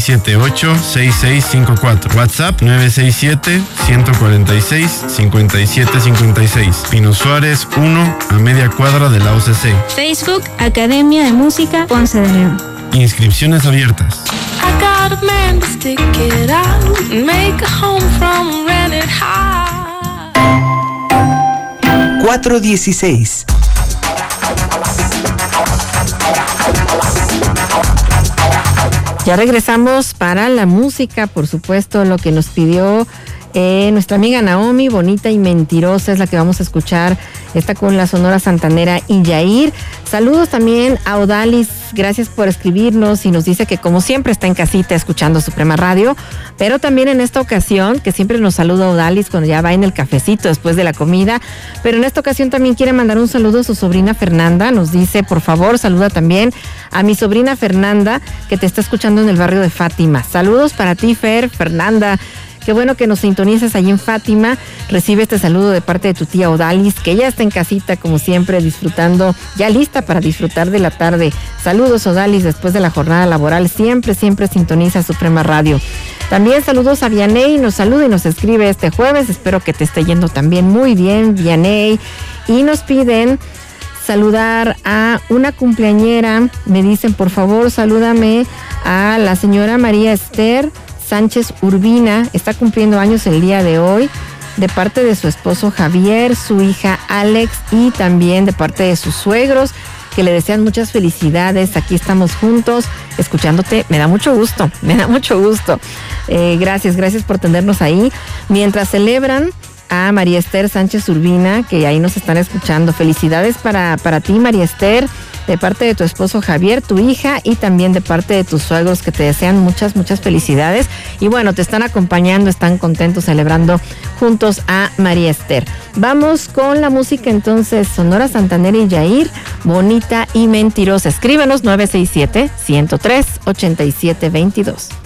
978-6654. WhatsApp 967-146-5756. Pino Suárez 1, a media cuadra de la OCC. Facebook, Academia de Música Ponce de León. Inscripciones abiertas. 4:16. Ya regresamos para la música, por supuesto, lo que nos pidió nuestra amiga Naomi, Bonita y Mentirosa, es la que vamos a escuchar. Está con la Sonora Santanera y Yair. Saludos también a Odalis, gracias por escribirnos y nos dice que como siempre está en casita escuchando Suprema Radio, pero también en esta ocasión, que siempre nos saluda Odalis cuando ya va en el cafecito después de la comida, pero en esta ocasión también quiere mandar un saludo a su sobrina Fernanda. Nos dice, por favor, saluda también a mi sobrina Fernanda, que te está escuchando en el barrio de Fátima. Saludos para ti, Fernanda. Qué bueno que nos sintonizas allí en Fátima. Recibe este saludo de parte de tu tía Odalis, que ya está en casita, como siempre, disfrutando, ya lista para disfrutar de la tarde. Saludos, Odalis, después de la jornada laboral. Siempre sintoniza Suprema Radio. También saludos a Vianey, nos saluda y nos escribe este jueves. Espero que te esté yendo también muy bien, Vianey. Y nos piden saludar a una cumpleañera. Me dicen, por favor, salúdame a la señora María Esther Sánchez Urbina, está cumpliendo años el día de hoy, de parte de su esposo Javier, su hija Alex y también de parte de sus suegros, que le desean muchas felicidades. Aquí estamos juntos, escuchándote, me da mucho gusto. Gracias por tenernos ahí. Mientras celebran a María Esther Sánchez Urbina, que ahí nos están escuchando. Felicidades para ti, María Esther, de parte de tu esposo Javier, tu hija, y también de parte de tus suegros, que te desean muchas felicidades. Y bueno, te están acompañando, están contentos celebrando juntos a María Esther. Vamos con la música entonces. Sonora Santanera y Yair, Bonita y Mentirosa. Escríbenos 967-103-8722.